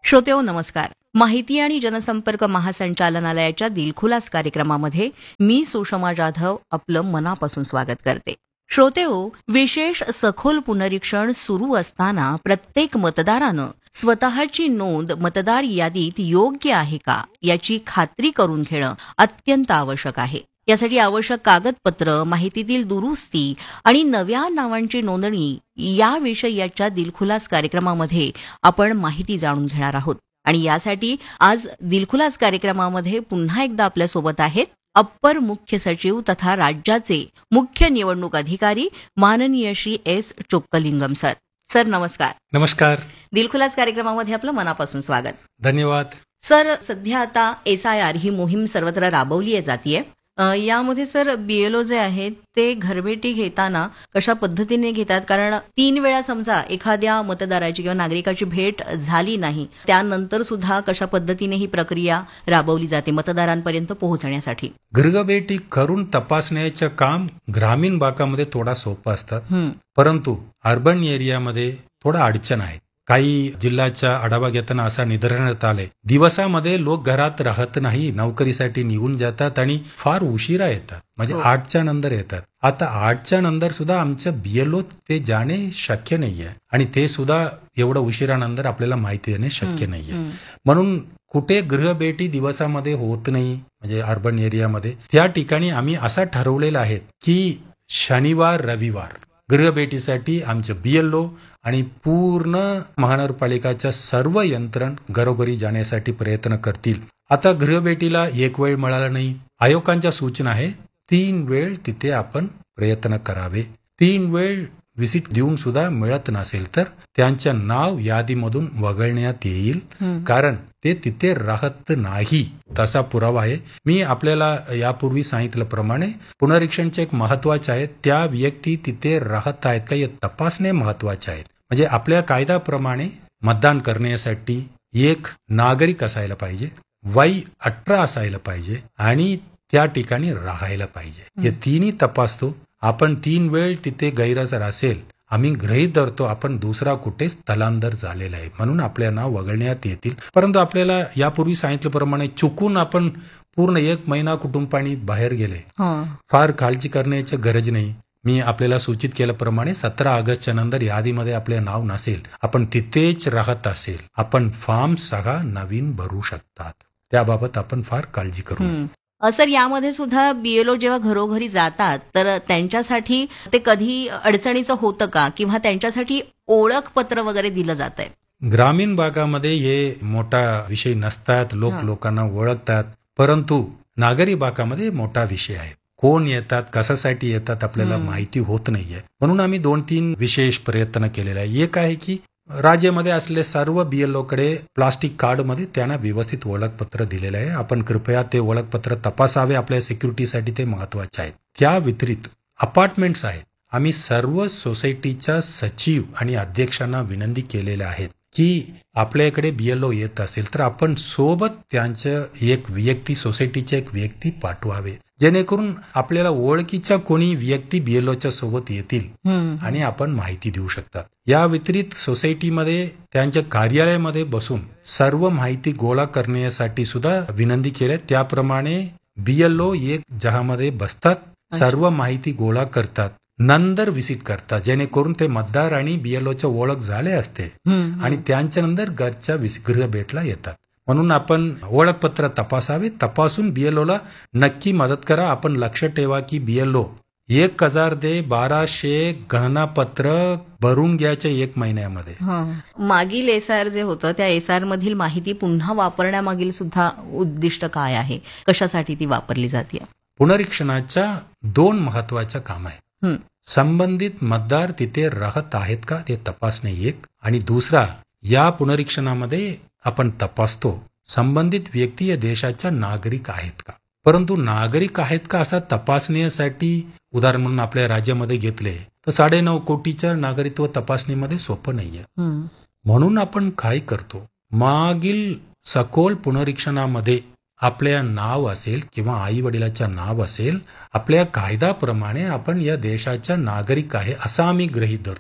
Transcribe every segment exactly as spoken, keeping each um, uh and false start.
श्रोतेहो नमस्कार. माहिती आणि जनसंपर्क महासंचालनालयाच्या दिलखुलास कार्यक्रमामध्ये मी सुषमा जाधव आपलं मनापासून स्वागत करते. श्रोतेहो, विशेष सखोल पुनरीक्षण सुरू असताना प्रत्येक मतदारानं स्वतःची नोंद मतदार यादीत योग्य आहे का याची खात्री करून घेणं अत्यंत आवश्यक आहे. यासाठी आवश्यक कागदपत्र, माहितीतील दुरुस्ती आणि नव्या नावांची नोंदणी याविषयीच्या दिलखुलास कार्यक्रमामध्ये आपण माहिती जाणून घेणार आहोत. आणि यासाठी आज दिलखुलास कार्यक्रमामध्ये पुन्हा एकदा आपल्यासोबत आहेत अप्पर मुख्य सचिव तथा राज्याचे मुख्य निवडणूक अधिकारी माननीय Shri S Chockalingam sir. Sir नमस्कार. नमस्कार. दिलखुलास कार्यक्रमामध्ये आपलं मनापासून स्वागत. धन्यवाद. सर, सध्या आता एस आय आर ही मोहीम सर्वत्र राबवली जातीये. यामध्ये सर बीएलओ जे आहेत ते घरभेटी घेताना कशा पद्धतीने घेतात, कारण तीन वेळा समजा एखाद्या मतदाराची किंवा नागरिकाची भेट झाली नाही त्यानंतर सुद्धा कशा पद्धतीने ही प्रक्रिया राबवली जाते मतदारांपर्यंत पोहोचण्यासाठी. घरभेटी करून तपासण्याचं काम ग्रामीण भागामध्ये थोडा सोपं असतात, परंतु अर्बन एरियामध्ये थोडा अडचण आहे. काही जिल्ह्याचा आढावा घेताना असा निदर्शनात आले, दिवसामध्ये लोक घरात राहत नाही, नोकरीसाठी निघून जातात आणि फार उशिरा येतात, म्हणजे आठच्या नंतर येतात. आता आठच्या नंतर सुद्धा आमचं बीएलओ ते जाणे शक्य नाहीये आणि ते सुद्धा एवढं उशिरानंतर आपल्याला माहिती देणे शक्य नाहीये. म्हणून कुठे गृहभेटी दिवसामध्ये होत नाही, म्हणजे अर्बन एरियामध्ये त्या ठिकाणी आम्ही असा ठरवलेला आहे की शनिवार रविवार गृहभेटीसाठी आमचं बीएलओ आणि पूर्ण महानगरपालिकाच्या सर्व यंत्रण घरोघरी जाण्यासाठी प्रयत्न करतील. आता गृहभेटीला एक वेळ मिळाला नाही, आयोगांच्या सूचना आहे तीन वेळ तिथे आपण प्रयत्न करावे. तीन वेळ व्हिजिट देऊन सुद्धा मिळत नसेल तर त्यांचं नाव यादीमधून वगळण्यात येईल, कारण ते तिथे राहत नाही तसा पुरावा आहे. मी आपल्याला यापूर्वी सांगितल्याप्रमाणे पुनरीक्षणचे एक महत्वाचे आहे, त्या व्यक्ती तिथे राहत आहेत का हे तपासणे महत्वाचे आहे. म्हणजे आपल्या कायद्याप्रमाणे मतदान करण्यासाठी एक नागरिक असायला पाहिजे, वय अठरा असायला पाहिजे आणि त्या ठिकाणी राहायला पाहिजे. हे तिन्ही तपासतो. आपण तीन वेळ तिथे गैरहजर असेल, आम्ही गृहीत धरतो आपण दुसरा कुठे स्थलांतर झालेला आहे म्हणून आपल्या नाव वगळण्यात येतील. परंतु आपल्याला यापूर्वी सांगितल्याप्रमाणे चुकून आपण पूर्ण एक महिना कुटुंबाने बाहेर गेले, फार काळजी करण्याची गरज नाही. मी आपल्याला सूचित केल्याप्रमाणे सतरा ऑगस्टच्या नंतर यादीमध्ये आपले नाव नसेल, आपण तिथेच राहत असेल, आपण फॉर्म सहा नवीन भरू शकतात. त्याबाबत आपण फार काळजी करू. सर, यामध्ये सुद्धा बीएलओ जेव्हा घरोघरी जातात तर त्यांच्यासाठी ते कधी अडचणीचं होतं का, किंवा त्यांच्यासाठी ओळखपत्र वगैरे दिलं जात आहे? ग्रामीण भागामध्ये हे मोठा विषय नसतात, लोक लोकांना ओळखतात, परंतु नागरी भागामध्ये मोठा विषय आहे. कोण येतात, कशासाठी येतात आपल्याला माहिती होत नाहीये. म्हणून आम्ही दोन तीन विशेष प्रयत्न केलेला आहे. एक आहे की राज्यामध्ये असलेले सर्व बीएलओ कडे प्लास्टिक कार्ड मध्ये त्यांना व्यवस्थित ओळखपत्र दिलेलं आहे. आपण कृपया ते ओळखपत्र तपासावे, आपल्या सिक्युरिटीसाठी ते महत्वाचे आहे. त्या व्यतिरिक्त अपार्टमेंट्स आहेत. आम्ही सर्व सोसायटीच्या सचिव आणि अध्यक्षांना विनंती केलेल्या आहेत की आपल्याकडे बीएलओ येत असेल तर आपण सोबत त्यांचं एक व्यक्ती, सोसायटीचे एक व्यक्ती पाठवावे, जेणेकरून आपल्याला ओळखीच्या कोणी व्यक्ती बीएलओच्या सोबत येतील आणि आपण माहिती देऊ शकतात. या व्यतिरिक्त सोसायटीमध्ये त्यांच्या कार्यालयामध्ये बसून सर्व माहिती गोळा करण्यासाठी सुद्धा विनंती केली. त्याप्रमाणे बीएलओ एक जहामध्ये बसतात, सर्व माहिती गोळा करतात, नंतर व्हिजिट करतात, जेणेकरून ते मतदार आणि बीएलओच्या ओळख झाले असते आणि त्यांच्या नंतर घरच्या गृह भेटला येतात. म्हणून आपण ओळखपत्र तपासावे, तपासून बीएलओला नक्की मदत करा. आपण लक्ष ठेवा की बीएलओ एक हजार दे बाराशे गणनापत्र भरून घ्यायचे एक महिन्यामध्ये. मागील एसआर जे होतं त्या एसआर मधील माहिती पुन्हा वापरण्यामागील सुद्धा उद्दिष्ट काय आहे, कशासाठी ती वापरली जाते? पुनरीक्षणाच्या दोन महत्वाच्या काम आहे. संबंधित मतदार तिथे राहत आहेत का ते तपासणे एक, आणि दुसरा या पुनरीक्षणामध्ये आपण तपासतो संबंधित व्यक्ती या देशाच्या नागरिक आहेत का. परंतु नागरिक आहेत का असा तपासण्यासाठी उदाहरण म्हणून आपल्या राज्यामध्ये घेतले तर साडेनऊ कोटीच्या नागरिकत्व तपासणीमध्ये सोपं नाहीये. म्हणून आपण काय करतो, मागील सखोल पुनरीक्षणामध्ये आपल्या नाव असेल किंवा आई वडिलाचं नाव असेल, आपल्या कायद्याप्रमाणे आपण या देशाच्या नागरिक आहे असं आम्ही गृहीत धरतो.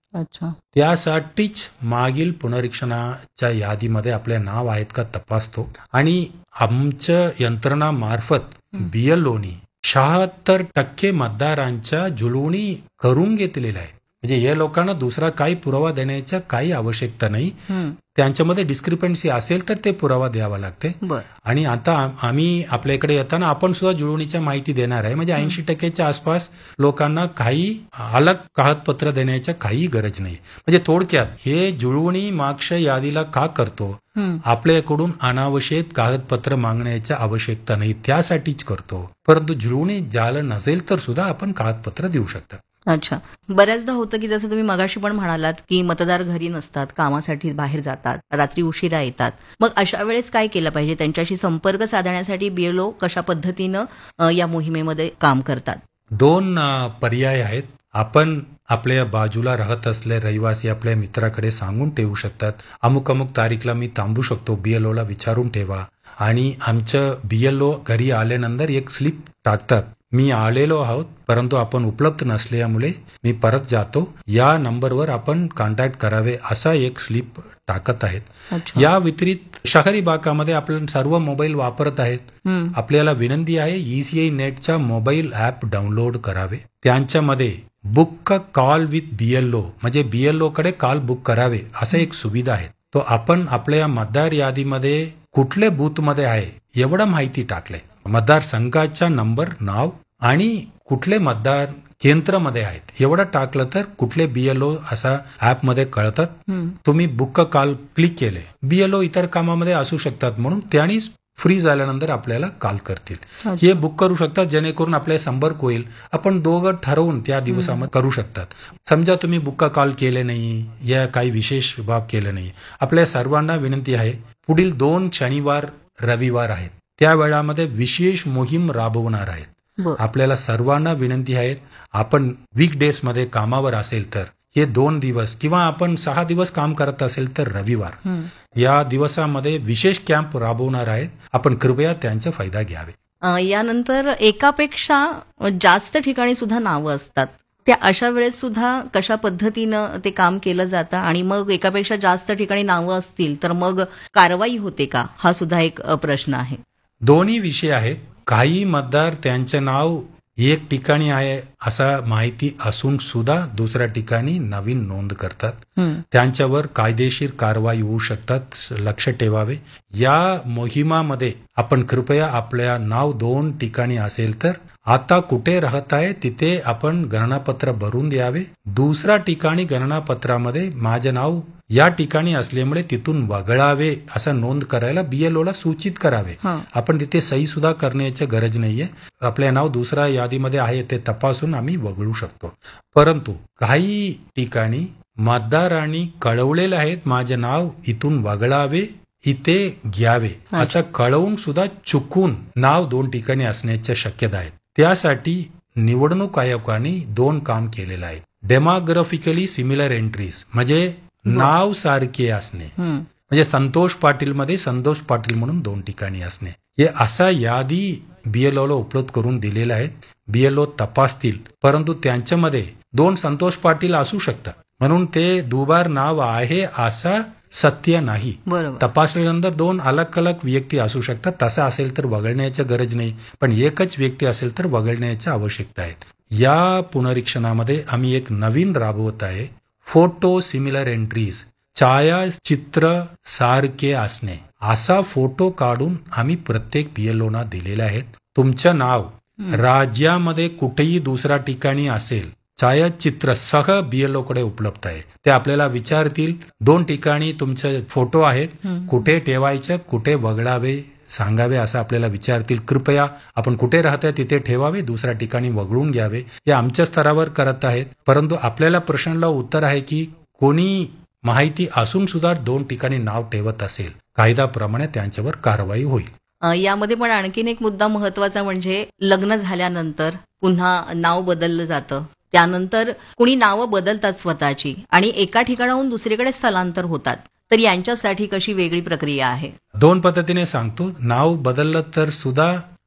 अच्छा. त्यासाठीच मागील पुनरीक्षणाच्या यादीमध्ये आपले नाव आहेत का तपासतो आणि आमच्या यंत्रणामार्फत बीएलओनी शहात्तर टक्के मतदारांच्या जुळवणी करून घेतलेल्या आहेत. म्हणजे या लोकांना दुसरा काही पुरावा देण्याच्या काही आवश्यकता नाही. त्यांच्यामध्ये डिस्क्रिपन्सी असेल तर ते पुरावा द्यावा लागते. आणि आता आम्ही आपल्याकडे येताना आपण सुद्धा जुळवणीच्या माहिती देणार आहे. म्हणजे ऐंशी टक्क्याच्या आसपास लोकांना काही अलग कागदपत्र देण्याच्या काही गरज नाही. म्हणजे थोडक्यात हे जुळवणी मागच्या यादीला का करतो, आपल्याकडून अनावश्यक कागदपत्र मागण्याची आवश्यकता नाही त्यासाठीच करतो. परंतु जुळवणी झालं नसेल तर सुद्धा आपण कागदपत्र देऊ शकता. अच्छा. बऱ्याचदा होतं की जसं तुम्ही मगाशी पण म्हणालात की मतदार घरी नसतात, कामासाठी बाहेर जातात, रात्री उशिरा येतात. मग अशा वेळेस काय केलं पाहिजे? त्यांच्याशी संपर्क साधण्यासाठी बीएलओ कशा पद्धतीनं या मोहिमेमध्ये काम करतात? दोन पर्याय आहेत. आपण आपल्या बाजूला राहत असले रहिवासी आपल्या मित्राकडे सांगून ठेवू शकतात, अमुक अमुक तारीखला मी थांबू शकतो, बीएलओला विचारून ठेवा. आणि आमचं बीएलओ घरी आल्यानंतर एक स्लिप टाकतात, मी आलेलो आहोत परंतु आपण उपलब्ध नसल्यामुळे मी परत जातो, या नंबरवर आपण कॉन्टॅक्ट करावे असा एक स्लिप टाकत आहेत. या व्यतिरिक्त शहरी भागामध्ये आपण सर्व मोबाईल वापरत आहेत. आपल्याला विनंती आहे ईसीआय नेटचा मोबाईल ऍप डाउनलोड करावे. त्यांच्यामध्ये बुक कॉल विथ बीएलओ म्हणजे बीएलओ कडे कॉल बुक करावे असं एक सुविधा आहे. तो आपण आपल्या मतदार यादीमध्ये कुठले बूथ मध्ये आहे एवढं माहिती टाकले, मतदारसंघाचा नंबर, नाव आणि कुठले मतदार केंद्रामध्ये आहेत एवढं टाकलं तर कुठले बीएलओ असा ऍप मध्ये कळतात. तुम्ही बुक कॉल क्लिक केले, बीएलओ इतर कामामध्ये असू शकतात म्हणून त्यांनी फ्री झाल्यानंतर आपल्याला कॉल करतील. हे बुक करू शकतात जेणेकरून आपल्याला संपर्क होईल. आपण दोघं ठरवून त्या दिवसामध्ये करू शकतात. समजा तुम्ही बुक कॉल केले नाही या काही विशेष बाब केलं नाही, आपल्या सर्वांना विनंती आहे पुढील दोन शनिवार रविवार आहेत त्या वेळामध्ये विशेष मोहीम राबवणार आहेत. आपल्याला सर्वांना विनंती आहे आपण वीकडेज मध्ये कामावर असेल तर हे दोन दिवस किंवा आपण सहा दिवस काम करत असेल तर रविवार या दिवसामध्ये विशेष कॅम्प राबवणार आहेत. आपण कृपया त्यांचा फायदा घ्यावे. यानंतर एकापेक्षा जास्त ठिकाणी सुद्धा नावं असतात, त्या अशा वेळेस सुद्धा कशा पद्धतीनं ते काम केलं जातं आणि मग एकापेक्षा जास्त ठिकाणी नावं असतील तर मग कारवाई होते का, हा सुद्धा एक प्रश्न आहे. दोन्ही विषय आहेत. काही मतदार त्यांचे नाव एक ठिकाणी आहे असा माहिती असून सुद्धा दुसऱ्या ठिकाणी नवीन नोंद करतात, त्यांच्यावर कायदेशीर कारवाई होऊ शकतात, लक्ष ठेवावे. या मोहिमामध्ये आपण कृपया आपल्या नाव दोन ठिकाणी असेल तर आता कुठे राहत आहे तिथे आपण गणनापत्र भरून द्यावे. दुसऱ्या ठिकाणी गणनापत्रामध्ये माझे नाव या ठिकाणी असल्यामुळे तिथून वगळावे असं नोंद करायला बीएलओला सूचित करावे. आपण तिथे सही सुद्धा करण्याची गरज नाहीये. आपले नाव दुसऱ्या यादीमध्ये आहे ते तपासून आम्ही वगळू शकतो. परंतु काही ठिकाणी मतदारांनी कळवलेले आहेत माझे नाव इथून वगळावे, इथे घ्यावे असं कळवून सुद्धा चुकून नाव दोन ठिकाणी असण्याची शक्यता आहे. त्यासाठी निवडणूक आयोगाने दोन काम केलेलं आहे. डेमोग्राफिकली सिमिलर एंट्रीज म्हणजे नाव सारखे असणे, म्हणजे संतोष पाटील मध्ये संतोष पाटील म्हणून दोन ठिकाणी असणे, हे असा यादी बीएलओला उपलब्ध करून दिलेल्या आहेत. बीएलओ तपासतील परंतु त्यांच्यामध्ये दोन संतोष पाटील असू शकतात म्हणून ते दुबार नाव आहे असा सत्य नाही. तपासल्यानंतर दोन अलग अलग व्यक्ती असू शकतात. तसं असेल तर वगळण्याची गरज नाही, पण एकच व्यक्ती असेल तर वगळण्याची आवश्यकता आहे. या पुनरीक्षणामध्ये आम्ही एक नवीन राबवत आहे, फोटो सिमिलर एंट्रीज, छायाचित्र सारखे असणे. असा फोटो काढून आम्ही प्रत्येक बीएलओना दिलेले आहेत. तुमचं नाव राज्यामध्ये कुठेही दुसऱ्या ठिकाणी असेल, छायाचित्र सह बीएलओ कडे उपलब्ध आहे. ते आपल्याला विचारतील दोन ठिकाणी तुमचे फोटो आहेत, कुठे ठेवायचे, कुठे वगळावे सांगावे असं आपल्याला विचारतील. कृपया आपण कुठे राहताय तिथे ठेवावे, दुसऱ्या ठिकाणी वगळून घ्यावे. या आमच्या स्तरावर करत आहेत. परंतु आपल्याला प्रश्नाला उत्तर आहे की कोणी माहिती असून सुद्धा दोन ठिकाणी नाव ठेवत असेल, कायद्याप्रमाणे त्यांच्यावर कारवाई होईल. यामध्ये पण आणखीन एक मुद्दा महत्वाचा म्हणजे लग्न झाल्यानंतर पुन्हा नाव बदललं जातं, त्यानंतर कुणी नावं बदलतात स्वतःची आणि एका ठिकाणाहून दुसरीकडे स्थलांतर होतात, तर यांच्यासाठी कशी वेगळी प्रक्रिया आहे? दोन पद्धतीने सांगतो. नाव बदललं तर सुद्धा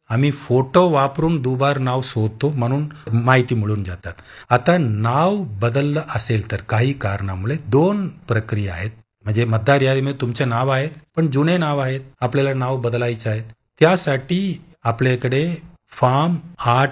आम्ही फोटो वापरून दुबार नाव शोधतो म्हणून माहिती मिळून जातात. आता नाव बदललं असेल तर काही कारणामुळे दोन प्रक्रिया आहेत. म्हणजे मतदार यादीमध्ये तुमचे नाव आहे पण जुने नाव आहेत, आपल्याला नाव बदलायचे आहे. त्यासाठी आपल्याकडे फॉर्म आठ